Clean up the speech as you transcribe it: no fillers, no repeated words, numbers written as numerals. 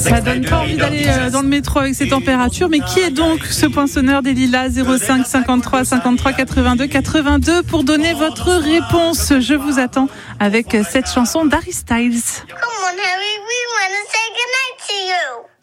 Ça donne pas envie d'aller dans le métro avec ces températures. Mais qui est donc ce poinçonneur des lilas? 05 53 53 82 82 pour donner votre réponse. Je vous attends avec cette chanson d'Harry Styles. Come on, Harry, we want to say goodnight to you.